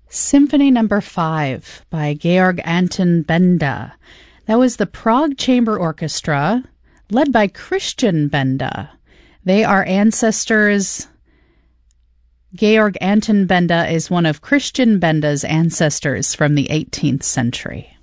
Symphony Number 5 by Georg Anton Benda. That was the Prague Chamber Orchestra, led by Christian Benda. They are ancestors. Georg Anton Benda is one of Christian Benda's ancestors from the 18th century.